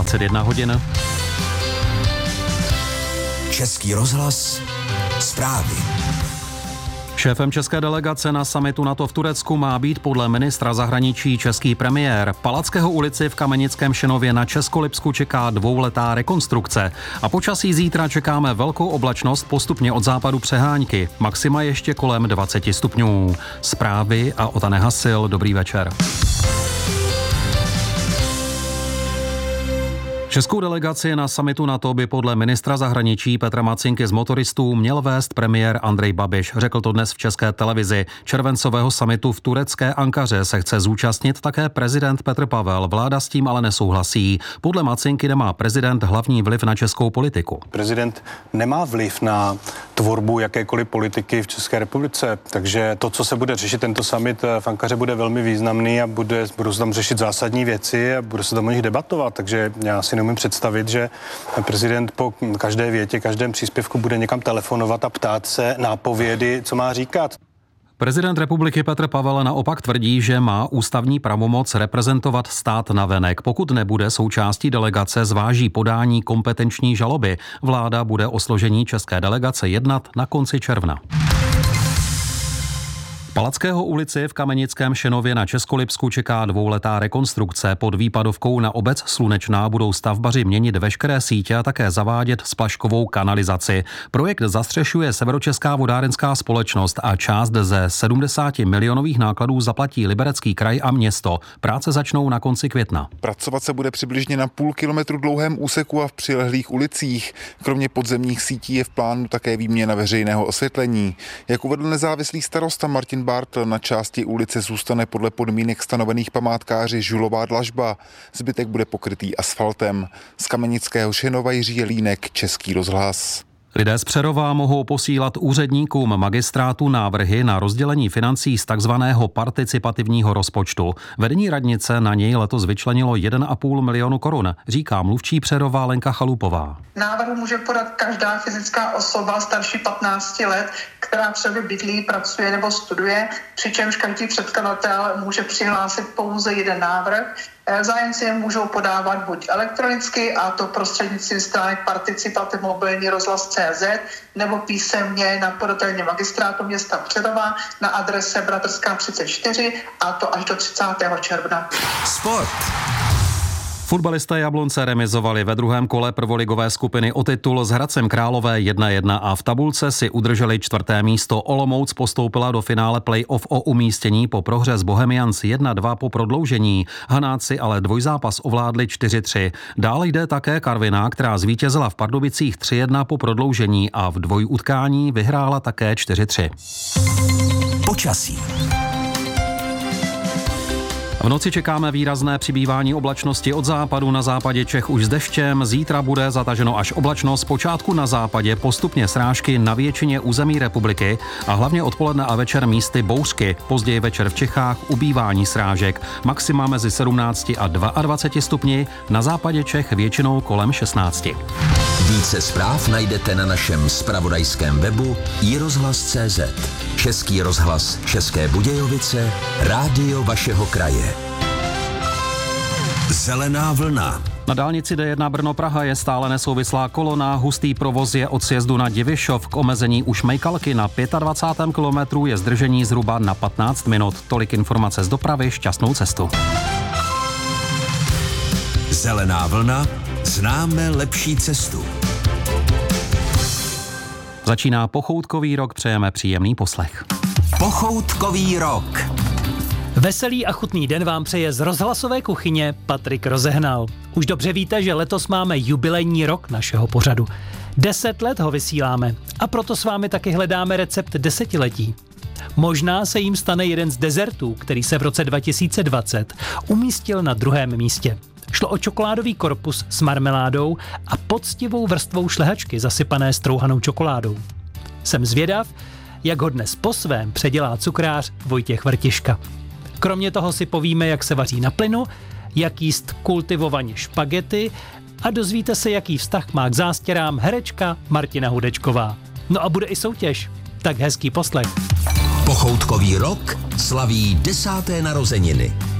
21 hodin. Český rozhlas, zprávy. Šéfem české delegace na summitu NATO v Turecku má být podle ministra zahraničí český premiér. Palackého ulici v Kamenickém Šenově na Českolipsku čeká dvouletá rekonstrukce. A počasí zítra čekáme velkou oblačnost, postupně od západu přehánky. Maxima ještě kolem 20 stupňů. Zprávy a Otane Hasil, dobrý večer. Českou delegaci na summitu NATO by podle ministra zahraničí Petra Macinky z motoristů měl vést premiér Andrej Babiš. Řekl to dnes v České televizi. Červencového summitu v turecké Ankaře se chce zúčastnit také prezident Petr Pavel. Vláda s tím ale nesouhlasí. Podle Macinky nemá prezident hlavní vliv na českou politiku. Prezident nemá vliv na tvorbu jakékoliv politiky v České republice, takže to, co se bude řešit tento summit v Ankaře, bude velmi významný a budou se tam řešit zásadní věci a bude se tam o nich debatovat, takže já si neumím představit, že prezident po každé větě, každém příspěvku bude někam telefonovat a ptát se nápovědy, co má říkat. Prezident republiky Petr Pavel naopak tvrdí, že má ústavní pravomoc reprezentovat stát navenek. Pokud nebude součástí delegace, zváží podání kompetenční žaloby. Vláda bude o složení české delegace jednat na konci června. Palackého ulici v Kamenickém Šenově na Českolipsku čeká dvouletá rekonstrukce. Pod výpadovkou na obec Slunečná budou stavbaři měnit veškeré sítě a také zavádět splaškovou kanalizaci. Projekt zastřešuje Severočeská vodárenská společnost a část ze 70 milionových nákladů zaplatí Liberecký kraj a město. Práce začnou na konci května. Pracovat se bude přibližně na půl kilometru dlouhém úseku a v přilehlých ulicích. Kromě podzemních sítí je v plánu také výměna veřejného osvětlení. Jak uvedl nezávislý starosta Martin Bartl, na části ulice zůstane podle podmínek stanovených památkáři žulová dlažba. Zbytek bude pokrytý asfaltem. Z Kamenického Šenova Jiří Jelínek, Český rozhlas. Lidé z Přerova mohou posílat úředníkům magistrátu návrhy na rozdělení financí z takzvaného participativního rozpočtu. Vedení radnice na něj letos vyčlenilo 1,5 milionu korun, říká mluvčí Přerova Lenka Chalupová. Návrh může podat každá fyzická osoba starší 15 let, která v Přerově bydlí, pracuje nebo studuje, přičemž každý předkladatel může přihlásit pouze jeden návrh. Zájemci je můžou podávat buď elektronicky, a to prostřednictvím stránek Participativ mobilní rozhlas.cz, nebo písemně na podatelně magistrátu města Přerova na adrese Bratrská 34, a to až do 30. června. Sport. Fotbalisté Jablonce remizovali ve druhém kole prvoligové skupiny o titul s Hradcem Králové 1-1 a v tabulce si udrželi 4. místo. Olomouc postoupila do finále play-off o umístění po prohře s Bohemians 1-2 po prodloužení. Hanáci ale dvojzápas ovládli 4-3. Dále jde také Karviná, která zvítězila v Pardubicích 3-1 po prodloužení a v dvojutkání vyhrála také 4-3. Počasí. V noci čekáme výrazné přibývání oblačnosti od západu, na západě Čech už s deštěm. Zítra bude zataženo až oblačno, zpočátku na západě, postupně srážky na většině území republiky a hlavně odpoledne a večer místy bouřky. Později večer v Čechách ubývání srážek. Maxima mezi 17 a 22 stupni, na západě Čech většinou kolem 16. Více zpráv najdete na našem zpravodajském webu iRozhlas.cz. Český rozhlas České Budějovice, rádio vašeho kraje. Zelená vlna. Na dálnici D1 Brno-Praha je stále nesouvislá kolona, hustý provoz je od sjezdu na Divišov k omezení u Šmejkalky. Na 25. kilometru je zdržení zhruba na 15 minut. Tolik informace z dopravy, šťastnou cestu. Zelená vlna, známe lepší cestu. Začíná pochoutkový rok, přejeme příjemný poslech. Pochoutkový rok. Veselý a chutný den vám přeje z rozhlasové kuchyně Patrik Rozehnal. Už dobře víte, že letos máme jubilejní rok našeho pořadu. 10 let ho vysíláme a proto s vámi taky hledáme recept desetiletí. Možná se jim stane jeden z dezertů, který se v roce 2020 umístil na 2. místě. Šlo o čokoládový korpus s marmeládou a poctivou vrstvou šlehačky zasypané strouhanou čokoládou. Jsem zvědav, jak ho dnes po svém předělá cukrář Vojtěch Vrtiška. Kromě toho si povíme, jak se vaří na plynu, jak jíst kultivovaně špagety a dozvíte se, jaký vztah má k zástěrám herečka Martina Hudečková. No a bude i soutěž. Tak hezký poslech. Pochoutkový rok slaví 10. narozeniny.